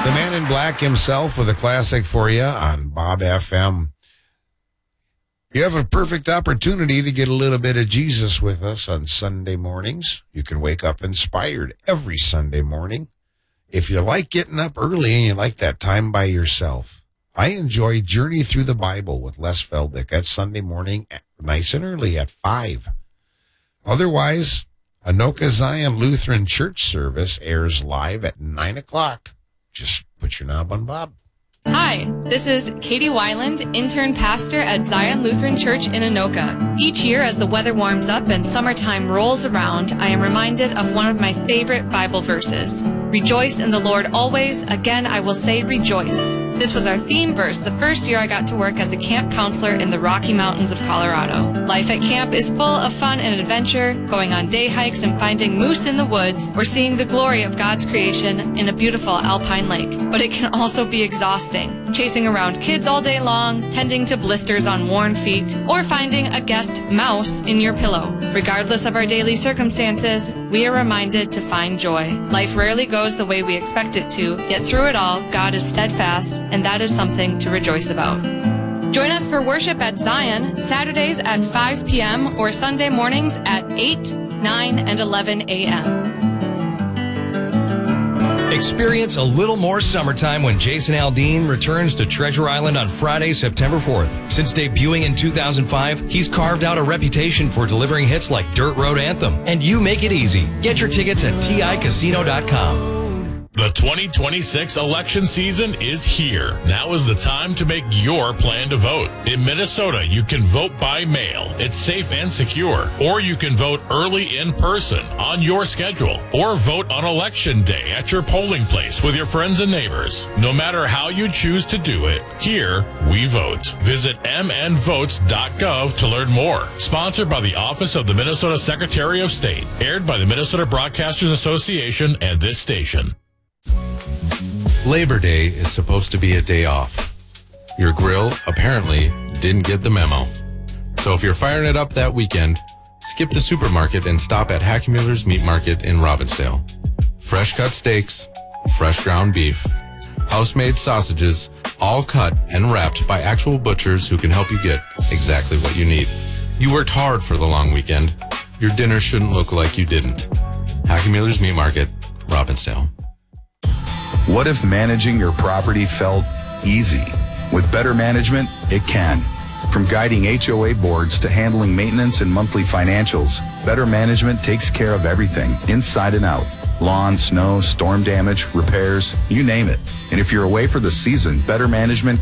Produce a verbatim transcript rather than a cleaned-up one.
The man in black himself with a classic for you on Bob F M. You have a perfect opportunity to get a little bit of Jesus with us on Sunday mornings. You can wake up inspired every Sunday morning. If you like getting up early and you like that time by yourself, I enjoy Journey Through the Bible with Les Feldick. That's Sunday morning, nice and early at five. Otherwise, Anoka Zion Lutheran Church service airs live at nine o'clock. Just put your knob on Bob. Hi, this is Katie Weiland, intern pastor at Zion Lutheran Church in Anoka. Each year as the weather warms up and summertime rolls around, I am reminded of one of my favorite Bible verses. Rejoice in the Lord always. Again, I will say rejoice. This was our theme verse the first year I got to work as a camp counselor in the Rocky Mountains of Colorado. Life at camp is full of fun and adventure, going on day hikes and finding moose in the woods, or seeing the glory of God's creation in a beautiful alpine lake. But it can also be exhausting, chasing around kids all day long, tending to blisters on worn feet, or finding a guest mouse in your pillow. Regardless of our daily circumstances, we are reminded to find joy. Life rarely goes the way we expect it to, yet through it all, God is steadfast, and that is something to rejoice about. Join us for worship at Zion, Saturdays at five p.m. or Sunday mornings at eight, nine, and eleven a.m. Experience a little more summertime when Jason Aldean returns to Treasure Island on Friday, September fourth. Since debuting in two thousand five, he's carved out a reputation for delivering hits like Dirt Road Anthem and You Make It Easy. Get your tickets at T I casino dot com. The twenty twenty-six election season is here. Now is the time to make your plan to vote. In Minnesota, you can vote by mail. It's safe and secure. Or you can vote early in person on your schedule. Or vote on election day at your polling place with your friends and neighbors. No matter how you choose to do it, here we vote. Visit m n votes dot gov to learn more. Sponsored by the Office of the Minnesota Secretary of State. Aired by the Minnesota Broadcasters Association and this station. Labor Day is supposed to be a day off. Your grill apparently didn't get the memo. So if you're firing it up that weekend, skip the supermarket and stop at Hackmüller's Meat Market in Robbinsdale. Fresh cut steaks, fresh ground beef, house-made sausages, all cut and wrapped by actual butchers who can help you get exactly what you need. You worked hard for the long weekend. Your dinner shouldn't look like you didn't. Hackmüller's Meat Market, Robbinsdale. What if managing your property felt easy? With better management, it can. From guiding H O A boards to handling maintenance and monthly financials, Better Management takes care of everything, inside and out. Lawn, snow, storm damage, repairs, you name it. And if you're away for the season, Better Management